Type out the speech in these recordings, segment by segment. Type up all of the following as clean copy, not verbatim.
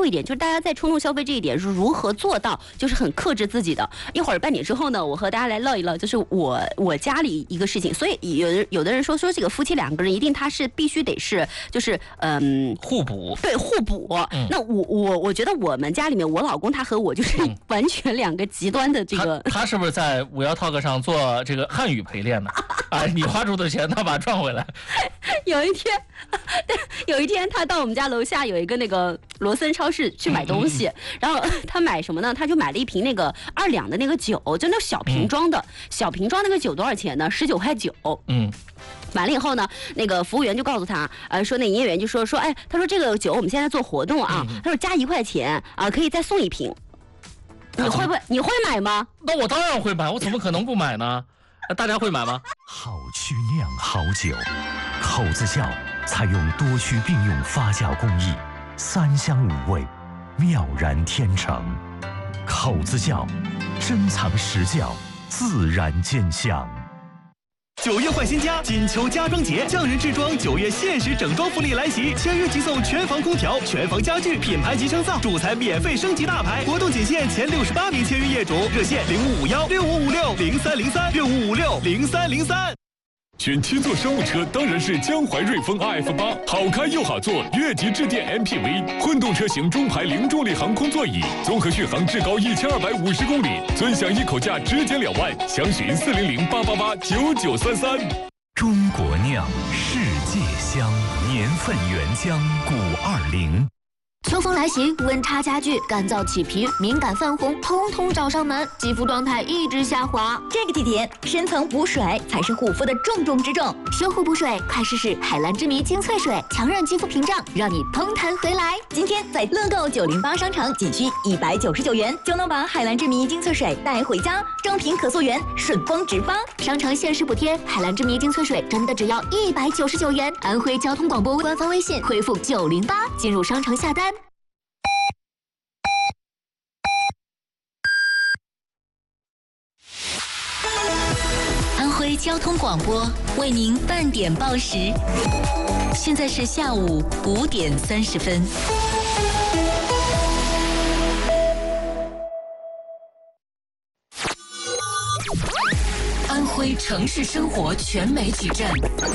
一点，就是大家在冲动消费这一点是如何做到，就是很克制自己的。一会儿半点之后呢，我和大家来唠一唠，就是我家里一个事情。所以有的人说这个夫妻两个人一定他是必须得是就是互补， 对，互补。那我觉得我们家里面，我老公他和我就是完全两个极端的这个。 他是不是在511Talk上做这个汉语陪练呢？哎，你花出的钱他把它赚回来。 有一天他到我们家楼下有一个那个罗森超市去买东西，然后他买什么呢？他就买了一瓶那个2两的那个酒，就那小瓶装的，小瓶装那个酒多少钱呢？19.9块。完了以后呢，那个服务员就告诉他，说那营业员就说，哎，他说这个酒我们现在做活动啊，他说加1块钱啊，可以再送1瓶。你会买吗？ 那我当然会买，我怎么可能不买呢？大家会买吗？ 好曲酿好酒，口子窖采用多区并用发酵工艺，3香5味，妙然天成。口子窖，珍藏实窖，自然见香。 9月换新家，金秋家装节，匠人制装9月限时整装福利来袭，签约即送全房空调、全房家具、品牌级升噪，主材免费升级大牌。活动仅限前68名签约业主，热线05516556030365560303。 选7座商务车当然是江淮瑞风 RF8， 好开又好坐，越级致电 MPV， 混动车型中排零重力航空座椅，综合续航至高1250公里，尊享一口价直减2万，详询400-888-9933。 中国酿，世界香，年份原浆520。 秋风来袭，温差加剧，干燥起皮、敏感泛红，通通找上门，肌肤状态一直下滑。 这个季节，深层补水才是护肤的重中之重。 修护补水，快试试海蓝之谜精粹水，强韧肌肤屏障，让你蓬弹回来。 今天在乐购908商城，仅需199元就能把海蓝之谜精粹水带回家，正品可溯源，顺丰直发。 商城限时补贴，海蓝之谜精粹水真的只要199元。安徽交通广播官方微信回复908进入商城下单。 安徽交通广播为您半点报时，现在是下午5点30分。安徽城市生活全媒体站，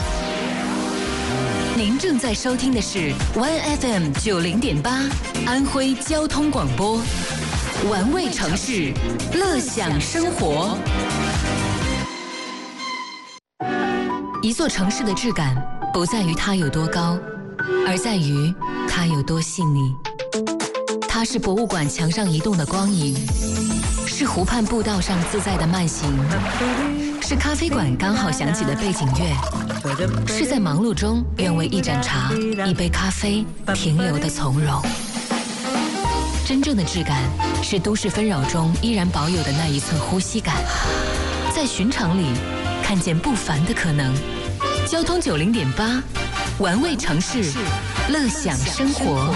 您正在收听的是 1FM 90.8安徽交通广播，玩味城市，乐享生活。一座城市的质感不在于它有多高，而在于它有多细腻。它是博物馆墙上移动的光影，是湖畔步道上自在的慢行，是咖啡馆刚好响起的背景乐，是在忙碌中愿为一盏茶、一杯咖啡停留的从容。真正的质感是都市纷扰中依然保有的那一寸呼吸感，在寻常里看见不凡的可能。交通90.8，玩味城市，乐享生活。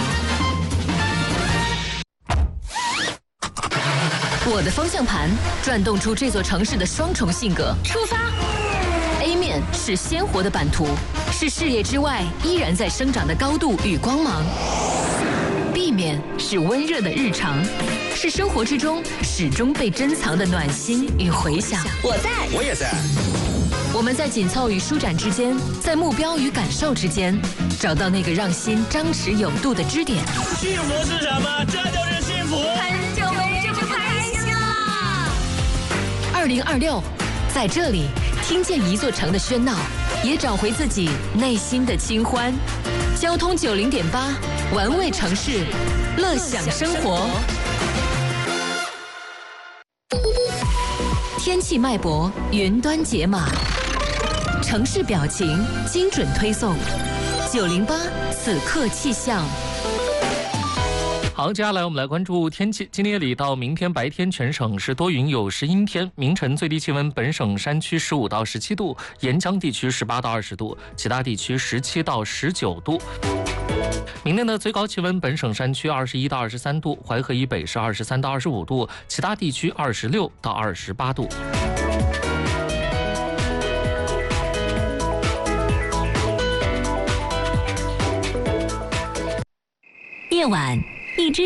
我的方向盘转动出这座城市的双重性格。出发 ！A 面是鲜活的版图，是视野之外依然在生长的高度与光芒。B 面是温热的日常，是生活之中始终被珍藏的暖心与回响。 我在， 我也在。 我们在紧凑与舒展之间，在目标与感受之间，找到那个让心张弛有度的支点。 幸福是什么？这就是幸福。 很久没这么开心了。 2026，在这里听见一座城的喧闹，也找回自己内心的清欢。交通90.8，玩味城市，乐享生活。天气脉搏，云端解码，城市表情精准推送，908此刻气象。 好，接下来我们来关注天气。今天夜里到明天白天，全省是多云有时阴天。明晨最低气温，本省山区15到17度，沿江地区18到20度，其他地区17到19度。明天的最高气温，本省山区21到23度，淮河以北是23到25度，其他地区26到28度。 夜晚，一只